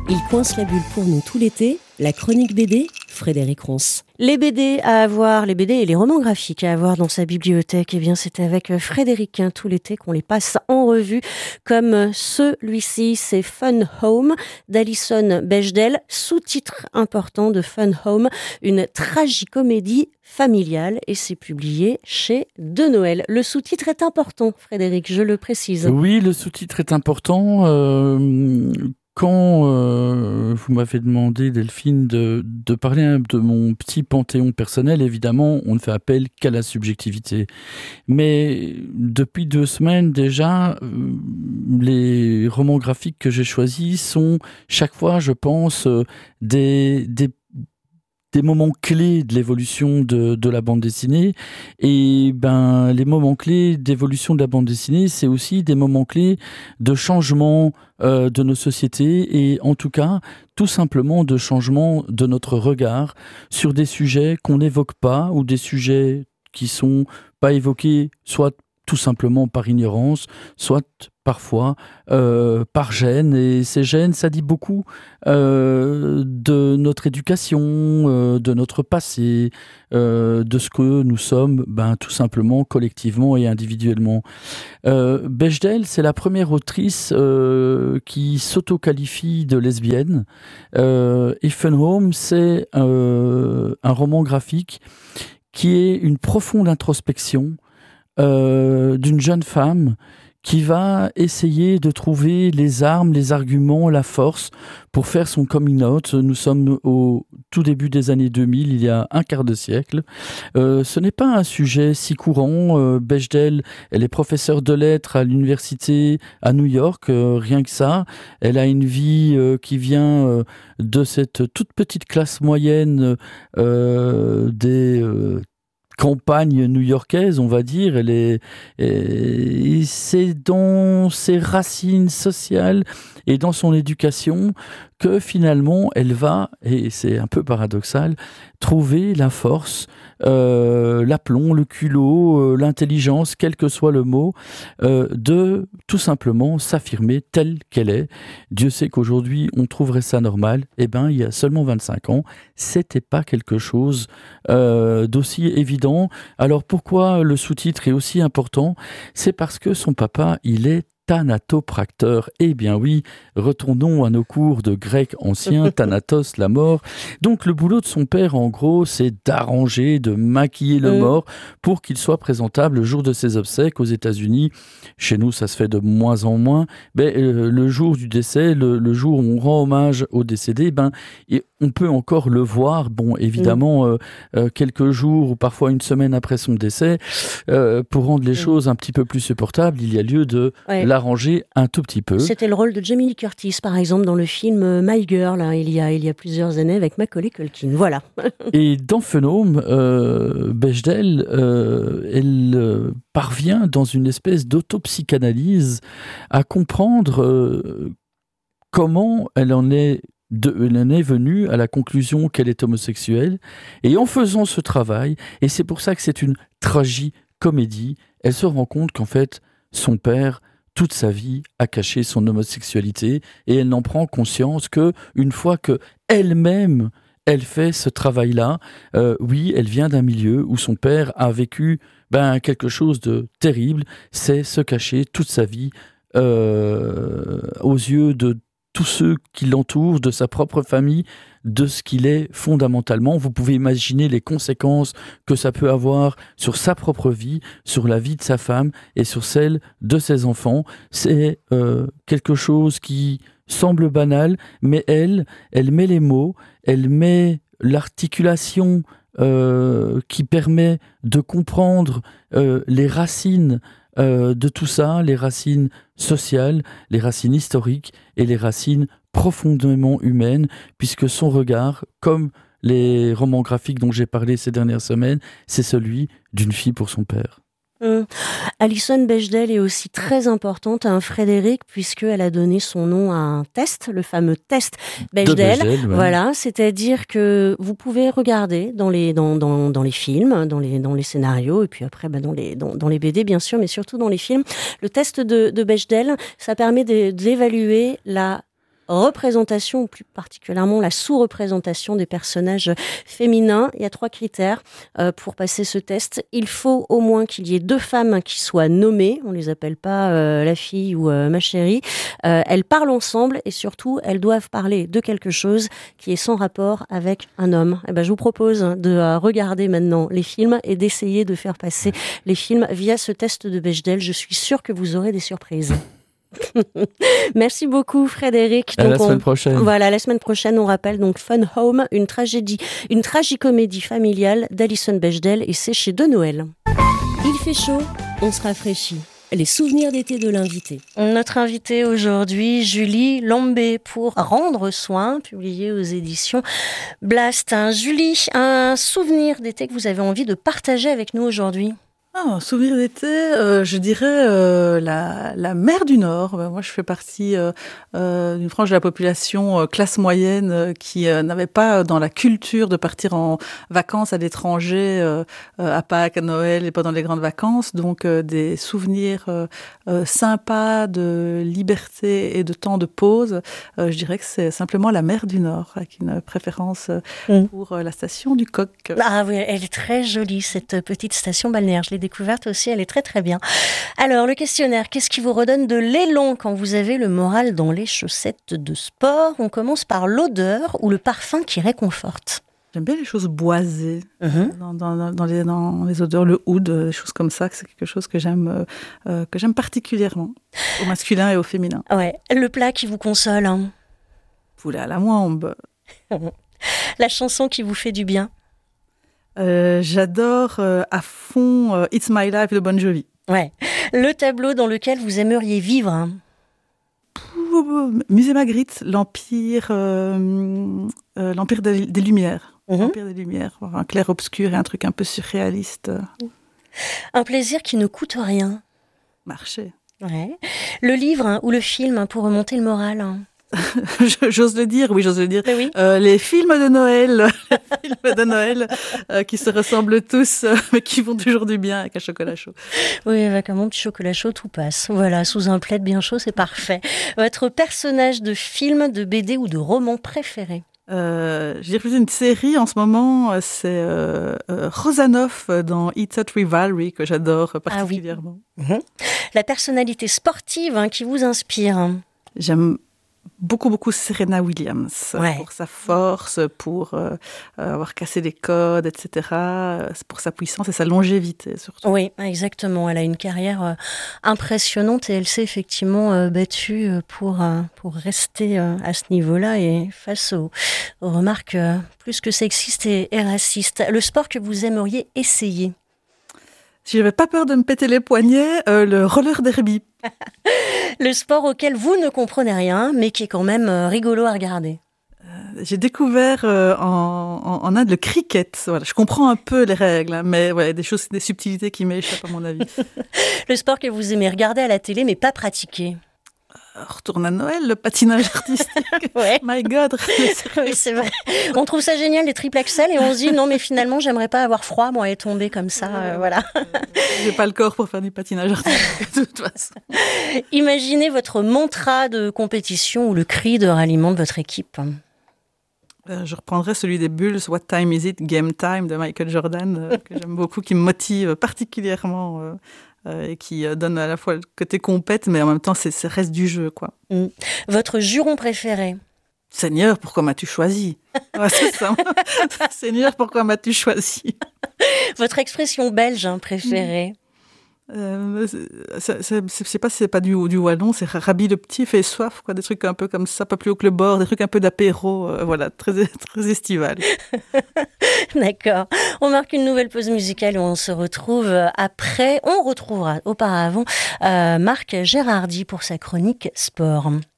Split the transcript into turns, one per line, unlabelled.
Il coince la bulle pour nous tout l'été, la chronique BD, Frédéric Ronce. Les BD à avoir, les BD et les romans graphiques à avoir dans sa bibliothèque, eh bien c'est avec Frédéric tout l'été qu'on les passe en revue, comme celui-ci, c'est Fun Home d'Alison Bechdel, sous-titre important de Fun Home, une tragicomédie familiale, et c'est publié chez De Noël. Le sous-titre est important, Frédéric, je le précise.
Oui, le sous-titre est important. Quand vous m'avez demandé, Delphine, de parler de mon petit panthéon personnel, évidemment, on ne fait appel qu'à la subjectivité. Mais depuis 2 semaines déjà, les romans graphiques que j'ai choisis sont chaque fois, je pense, des moments clés de l'évolution de la bande dessinée. Et les moments clés d'évolution de la bande dessinée, c'est aussi des moments clés de changement de nos sociétés, et en tout cas, tout simplement de changement de notre regard sur des sujets qu'on n'évoque pas, ou des sujets qui sont pas évoqués, soit tout simplement par ignorance, soit parfois par gêne. Et ces gênes, ça dit beaucoup de notre éducation, de notre passé, de ce que nous sommes tout simplement collectivement et individuellement. Bechdel, c'est la première autrice qui s'auto-qualifie de lesbienne. Et Fun Home, c'est un roman graphique qui est une profonde introspection d'une jeune femme qui va essayer de trouver les armes, les arguments, la force pour faire son coming out. Nous sommes au tout début des années 2000, il y a un quart de siècle. Ce n'est pas un sujet si courant. Bechdel, elle est professeure de lettres à l'université à New York, rien que ça. Elle a une vie qui vient de cette toute petite classe moyenne des campagne new-yorkaise, on va dire. C'est dans ses racines sociales et dans son éducation que finalement elle va, et c'est un peu paradoxal, trouver la force, l'aplomb, le culot, l'intelligence, quel que soit le mot, de tout simplement s'affirmer telle qu'elle est. Dieu sait qu'aujourd'hui on trouverait ça normal. Il y a seulement 25 ans, c'était pas quelque chose d'aussi évident. Alors pourquoi le sous-titre est aussi important ? C'est parce que son papa, il est thanatopracteur. Eh bien oui, retournons à nos cours de grec ancien, thanatos, la mort. Donc le boulot de son père, en gros, c'est d'arranger, de maquiller le mort pour qu'il soit présentable le jour de ses obsèques aux États-Unis. Chez nous, ça se fait de moins en moins. Le jour du décès, le jour où on rend hommage au décédé, et on peut encore le voir, évidemment, quelques jours ou parfois une semaine après son décès, pour rendre les choses un petit peu plus supportables, il y a lieu de l'arranger un tout petit peu.
C'était le rôle de Jamie Lee Curtis, par exemple, dans le film My Girl, il y a plusieurs années, avec Macaulay Culkin. Voilà.
Et dans Fun Home, Bechdel, elle parvient, dans une espèce d'autopsychanalyse, à comprendre comment elle en est venue à la conclusion qu'elle est homosexuelle. Et en faisant ce travail, et c'est pour ça que c'est une tragicomédie, elle se rend compte qu'en fait, son père, toute sa vie, a caché son homosexualité, et elle n'en prend conscience que une fois que elle-même elle fait ce travail-là. Oui, elle vient d'un milieu où son père a vécu quelque chose de terrible, c'est se cacher toute sa vie aux yeux de tous ceux qui l'entourent, de sa propre famille, de ce qu'il est fondamentalement. Vous pouvez imaginer les conséquences que ça peut avoir sur sa propre vie, sur la vie de sa femme et sur celle de ses enfants. C'est quelque chose qui semble banal, mais elle met les mots, elle met l'articulation qui permet de comprendre les racines de tout ça, les racines sociales, les racines historiques et les racines profondément humaines, puisque son regard, comme les romans graphiques dont j'ai parlé ces dernières semaines, c'est celui d'une fille pour son père.
Alison Bechdel est aussi très importante, Frédéric, puisqu'elle a donné son nom à un test, le fameux test Bechdel. Voilà, c'est-à-dire que vous pouvez regarder dans les films, dans les scénarios, et puis après dans les BD bien sûr, mais surtout dans les films. Le test de Bechdel, ça permet d'évaluer la représentation, ou plus particulièrement la sous-représentation des personnages féminins. Il y a 3 critères pour passer ce test. Il faut au moins qu'il y ait 2 femmes qui soient nommées. On les appelle pas la fille ou ma chérie. Elles parlent ensemble et surtout, elles doivent parler de quelque chose qui est sans rapport avec un homme. Eh ben, je vous propose de regarder maintenant les films et d'essayer de faire passer les films via ce test de Bechdel. Je suis sûre que vous aurez des surprises. Merci beaucoup Frédéric.
Donc, la semaine prochaine.
Voilà, la semaine prochaine, on rappelle donc Fun Home, une tragicomédie familiale d'Alison Bechdel, et c'est chez De Noël.
Il fait chaud, on se rafraîchit. Les souvenirs d'été de l'invité.
Notre invitée aujourd'hui, Julie Lambé, pour Rendre soin, publié aux éditions Blast. Julie, un souvenir d'été que vous avez envie de partager avec nous aujourd'hui?
Un souvenir d'été, je dirais la mer du Nord. Moi, je fais partie d'une frange de la population classe moyenne qui n'avait pas dans la culture de partir en vacances à l'étranger à Pâques, à Noël et pendant les grandes vacances. Donc, des souvenirs sympas de liberté et de temps de pause. Je dirais que c'est simplement la mer du Nord, avec une préférence pour la station du Coq.
Ah oui, elle est très jolie, cette petite station balnéaire. Je l'ai découverte aussi, elle est très très bien. Alors, le questionnaire, qu'est-ce qui vous redonne de l'élan quand vous avez le moral dans les chaussettes de sport? On commence par l'odeur ou le parfum qui réconforte.
J'aime bien les choses boisées, dans les odeurs, le oud, des choses comme ça. C'est quelque chose que j'aime particulièrement, au masculin et au féminin.
Ouais, le plat qui vous console.
Poulet à la moimbe.
La chanson qui vous fait du bien.
J'adore à fond It's My Life de Bon Jovi.
Ouais. Le tableau dans lequel vous aimeriez vivre.
Musée Magritte, l'Empire des Lumières. L'Empire des Lumières, un clair-obscur et un truc un peu surréaliste.
Un plaisir qui ne coûte rien.
Marcher.
Ouais. Le livre ou le film pour remonter le moral.
J'ose le dire, oui, j'ose le dire.
Oui.
Les films de Noël, qui se ressemblent tous, mais qui font toujours du bien avec un chocolat chaud.
Oui, avec un bon petit chocolat chaud, tout passe. Voilà, sous un plaid bien chaud, c'est parfait. Votre personnage de film, de BD ou de roman préféré?
Je dirais plus une série en ce moment, c'est Rosanov dans It's Hot Rivalry, que j'adore particulièrement.
Ah oui. La personnalité sportive qui vous inspire?
J'aime beaucoup Serena Williams, pour sa force, pour avoir cassé les codes, etc. Pour sa puissance et sa longévité, surtout.
Oui, exactement. Elle a une carrière impressionnante et elle s'est effectivement battue pour rester à ce niveau-là et face aux remarques plus que sexistes et racistes. Le sport que vous aimeriez essayer?
Si j'avais pas peur de me péter les poignets, le roller derby.
Le sport auquel vous ne comprenez rien, mais qui est quand même rigolo à regarder.
J'ai découvert en Inde le cricket. Voilà, je comprends un peu les règles, mais ouais, des subtilités qui m'échappent à mon avis.
Le sport que vous aimez regarder à la télé, mais pas pratiquer?
Retourne à Noël, le patinage artistique.
Ouais.
My God.
Oui, c'est vrai. On trouve ça génial, les triple axel, et on se dit non, mais finalement, j'aimerais pas avoir froid, moi, et tomber comme ça, voilà.
J'ai pas le corps pour faire du patinage artistique, de toute façon.
Imaginez votre mantra de compétition ou le cri de ralliement de votre équipe.
Je reprendrai celui des Bulls, What Time Is It? Game Time de Michael Jordan, que j'aime beaucoup, qui me motive particulièrement et qui donne à la fois le côté compète, mais en même temps, c'est reste du jeu, quoi.
Votre juron préféré?
Seigneur, pourquoi m'as-tu choisi? Ouais, c'est ça. Seigneur, pourquoi m'as-tu choisi?
Votre expression belge préférée?
C'est pas si c'est pas du wallon, c'est Rabbi le petit fait soif, quoi, des trucs un peu comme ça, pas plus haut que le bord, des trucs un peu d'apéro, voilà, très estival.
D'accord. On marque une nouvelle pause musicale et on se retrouve après. On retrouvera auparavant Marc Gérardi pour sa chronique sport.